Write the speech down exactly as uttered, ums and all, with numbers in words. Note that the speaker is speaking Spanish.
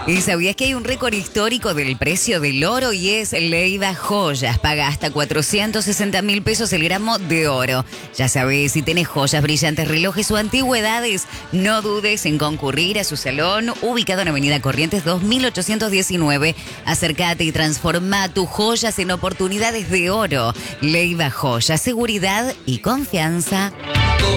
¿Y sabías que hay un récord histórico del precio del oro y es Leiva Joyas? Paga hasta cuatrocientos sesenta mil pesos el gramo de oro. Ya sabes, si tenés joyas, brillantes, relojes o antigüedades, no dudes en concurrir a su salón, ubicado en Avenida Corrientes dos mil ochocientos diecinueve. Acércate y transforma tus joyas en oportunidades de oro. Leiva Joyas, seguridad y confianza.